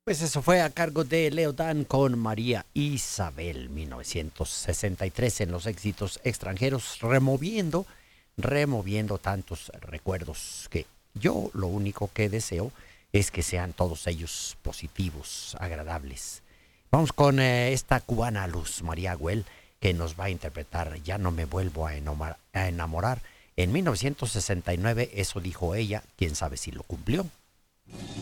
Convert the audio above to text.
Pues eso fue a cargo de Leo Dan con María Isabel, 1963 en los éxitos extranjeros, removiendo tantos recuerdos que yo lo único que deseo es que sean todos ellos positivos, agradables. Vamos con esta cubana Luz María Güell que nos va a interpretar Ya no me vuelvo a enamorar. En 1969 eso dijo ella, quién sabe si lo cumplió.